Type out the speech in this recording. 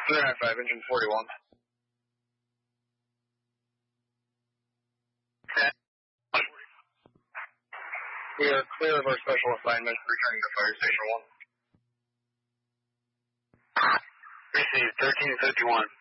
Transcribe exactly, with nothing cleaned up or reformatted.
three nine five, engine forty-one. Okay. We are clear of our special assignment, returning to Fire Station one. Received, thirteen fifty-one.